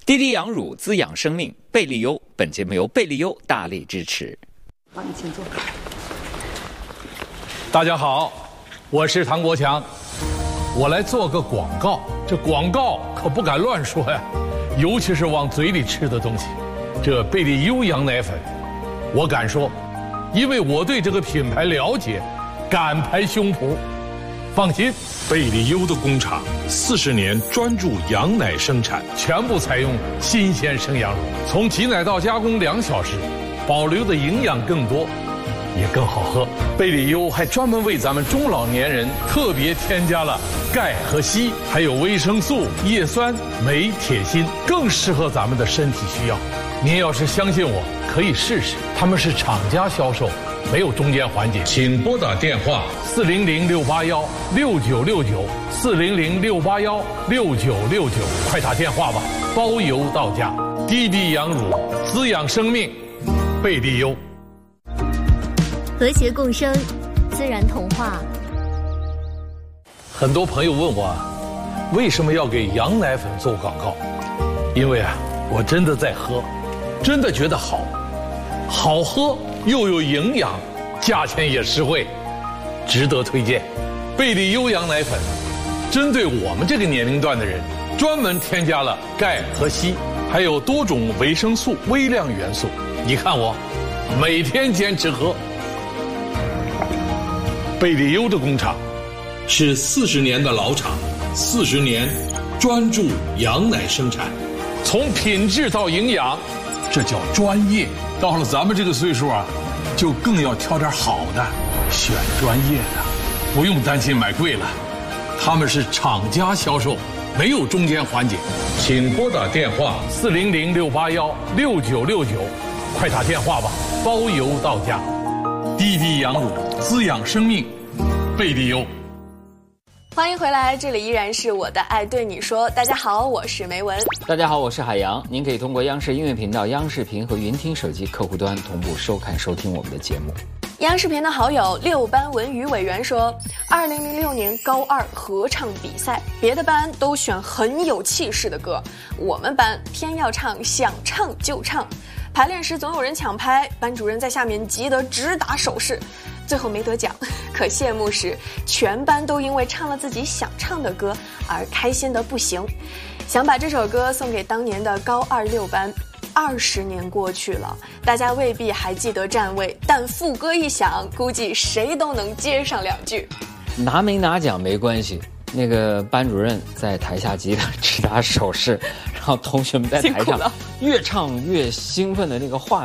滴滴羊乳滋养生命，贝利优。本节目由贝利优大力支持。 好，你请坐。 大家好，我是唐国强，我来做个广告。这广告可不敢乱说呀，尤其是往嘴里吃的东西。这贝利优羊奶粉，我敢说，因为我对这个品牌了解，敢拍胸脯。放心， 贝利优的工厂40年专注羊奶生产， 全部采用新鲜生羊乳，从挤奶到加工2小时，保留的营养更多，也更好喝。贝利优还专门为咱们中老年人特别添加了钙和硒，还有维生素、叶酸、镁、铁、锌，更适合咱们的身体需要。您要是相信我，可以试试，他们是厂家销售，没有中间环节。 请拨打电话 400-681-6969，400-681-6969，快打电话吧，包邮到家。滴滴羊乳滋养生命，贝利优。 和谐共生，自然童话。 很多朋友问我，为什么要给羊奶粉做广告？因为我真的在喝，真的觉得好喝又有营养，价钱也实惠，值得推荐。贝利优羊奶粉针对我们这个年龄段的人，专门添加了钙和硒，还有多种维生素、微量元素。你看我每天坚持喝。贝利优的工厂是40年的老厂，40年专注羊奶生产， 从品质到营养，这叫专业。到了咱们这个岁数就更要挑点好的，选专业的，不用担心买贵了。他们是厂家销售，没有中间环节。 请拨打电话 400-681-6969，快打电话吧，包邮到家。滴滴羊乳滋养生命，贝利优。 欢迎回来，这里依然是我的爱对你说。大家好，我是梅文。 大家好，我是海洋。您可以通过央视音乐频道、央视频和云听手机客户端同步收看收听我们的节目。 央视频的好友6班文娱委员说，2006年高2合唱比赛，别的班都选很有气势的歌，我们班偏要唱想唱就唱。排练时总有人抢拍，班主任在下面急得直打手势，最后没得奖。可谢幕时，全班都因为唱了自己想唱的歌而开心得不行。想把这首歌送给当年的高2 6班。20年过去了，大家未必还记得站位，但副歌一响，估计谁都能接上2句。 拿没拿奖没关系，那个班主任在台下急得直打手势，然后同学们在台上越唱越兴奋的那个画